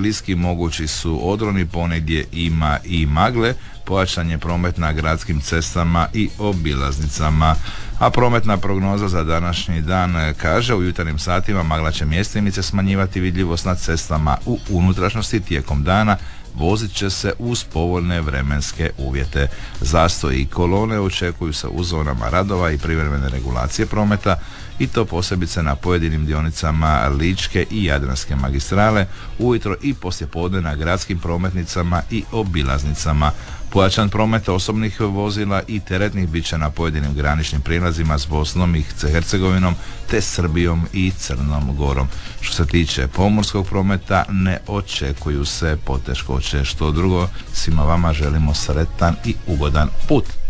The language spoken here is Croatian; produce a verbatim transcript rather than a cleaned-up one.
kliski, mogući su odroni, ponegdje ima i magle, pojačan je promet na gradskim cestama i obilaznicama. A prometna prognoza za današnji dan kaže: u jutarnjim satima magla će mjestimice smanjivati vidljivost na cestama, u unutrašnjosti tijekom dana vozit će se uz povoljne vremenske uvjete. Zastoji i kolone očekuju se u zonama radova i privremene regulacije prometa, i to posebice na pojedinim dionicama Ličke i Jadranske magistrale, ujutro i poslijepodne na gradskim prometnicama i obilaznicama. Pojačan promet osobnih vozila i teretnih bit će na pojedinim graničnim prijelazima s Bosnom i Hercegovinom te Srbijom i Crnom Gorom. Što se tiče pomorskog prometa, ne očekuju se poteškoće. Što drugo, svima vama želimo sretan i ugodan put.